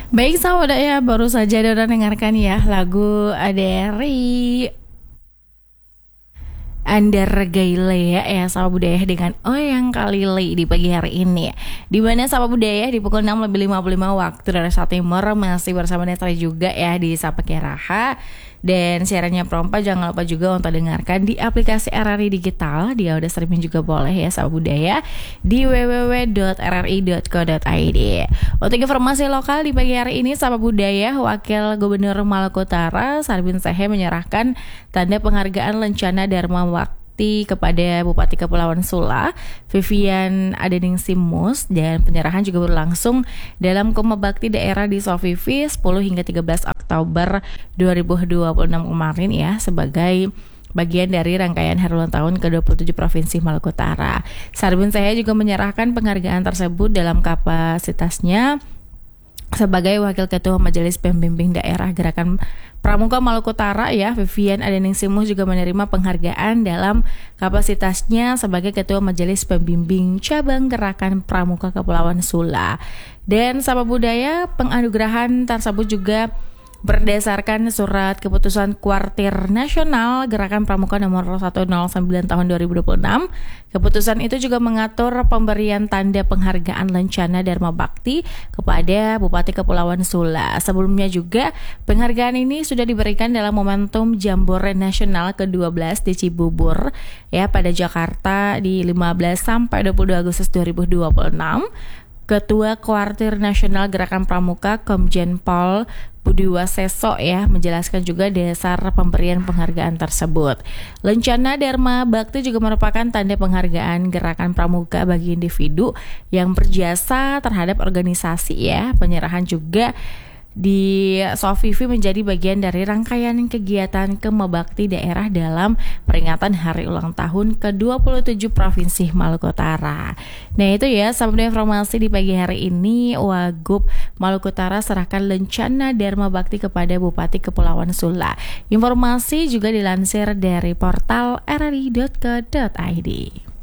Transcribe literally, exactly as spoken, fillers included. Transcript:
Baik sahabat ya, baru saja Dora dengarkan ya lagu dari Andar Gailea ya sahabat budaya dengan Oyang Kalile di pagi hari ini. Di mana sahabat budaya di pukul enam lebih lima puluh lima waktu dari Indonesia Timur masih bersama Netra juga ya di Sapa Keraha. Dan siarannya Prompa jangan lupa juga untuk dengarkan di aplikasi R R I Digital, di audio streaming juga boleh ya sahabat budaya di w w w dot r r i dot co dot i d. Untuk informasi lokal di pagi hari ini sahabat budaya, Wakil Gubernur Maluku Utara Sarbin Sehe menyerahkan tanda penghargaan Lencana Dharma Bakti kepada Bupati Kepulauan Sula Vivian Adeningsi Mus, dan penyerahan juga berlangsung dalam Koma Bakti Daerah di Sofivi sepuluh hingga tiga belas Oktober dua ribu dua puluh enam kemarin ya, sebagai bagian dari rangkaian hari ulang tahun ke dua puluh tujuh Provinsi Maluku Utara. Sarbin Sehe juga menyerahkan penghargaan tersebut dalam kapasitasnya sebagai Wakil Ketua Majelis Pembimbing Daerah Gerakan Pramuka Maluku Utara ya. Vivian Adeningsi Mus juga menerima penghargaan dalam kapasitasnya sebagai Ketua Majelis Pembimbing Cabang Gerakan Pramuka Kepulauan Sula. Dan sahabat budaya, penganugerahan tersebut juga berdasarkan surat keputusan Kuartir Nasional Gerakan Pramuka nomor seratus sembilan tahun dua ribu dua puluh enam. Keputusan itu juga mengatur pemberian tanda penghargaan Lencana Dharma Bakti kepada Bupati Kepulauan Sula. Sebelumnya juga penghargaan ini sudah diberikan dalam momentum Jambore Nasional ke dua belas di Cibubur ya pada Jakarta di lima belas sampai dua puluh dua Agustus dua ribu dua puluh enam. Ketua Kuartir Nasional Gerakan Pramuka Komjen Pol Budiwaseso ya menjelaskan juga dasar pemberian penghargaan tersebut. Lencana Dharma Bakti juga merupakan tanda penghargaan gerakan pramuka bagi individu yang berjasa terhadap organisasi ya. Penyerahan juga di Sofivi menjadi bagian dari rangkaian kegiatan Kema Bakti daerah dalam peringatan hari ulang tahun ke dua puluh tujuh Provinsi Maluku Utara. Nah itu ya sampai informasi di pagi hari ini. Wagub Maluku Utara serahkan Lencana Dharma Bakti kepada Bupati Kepulauan Sula. Informasi juga dilansir dari portal r r i dot co dot i d.